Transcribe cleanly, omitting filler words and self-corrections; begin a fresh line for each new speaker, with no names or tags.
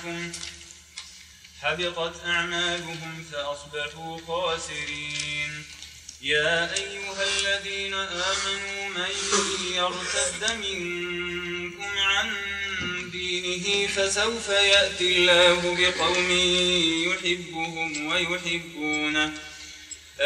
أعمالهم فأصبحوا خاسرين. يا أيها الذين آمنوا من يرتد منكم عن دينه فسوف يأتي الله بقوم يحبهم ويحبونه